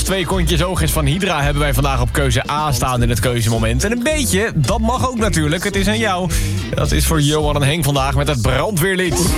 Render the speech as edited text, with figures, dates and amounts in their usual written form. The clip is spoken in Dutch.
2 kontjes oogjes van Hydra hebben wij vandaag op keuze A staan in het keuzemoment. En een beetje, dat mag ook natuurlijk. Het is aan jou. Dat is voor Johan en Henk vandaag met het brandweerlied.